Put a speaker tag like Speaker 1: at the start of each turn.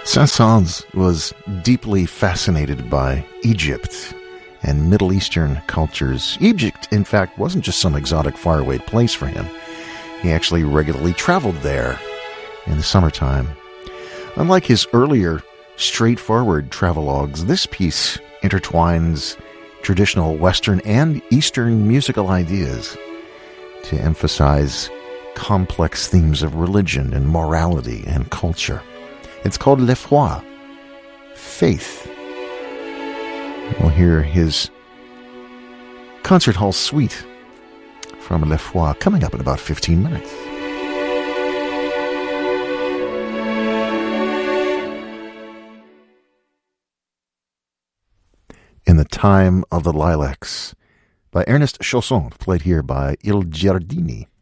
Speaker 1: Saint-Saëns was deeply fascinated by Egypt and Middle Eastern cultures. Egypt, in fact, wasn't just some exotic faraway place for him. He actually regularly traveled there in the summertime. Unlike his earlier straightforward travelogues, this piece intertwines traditional Western and Eastern musical ideas to emphasize complex themes of religion and morality and culture. It's called Le Foi, Faith. We'll hear his concert hall suite from Le Foi coming up in about 15 minutes. In the Time of the Lilacs by Ernest Chausson, played here by Il Giardini.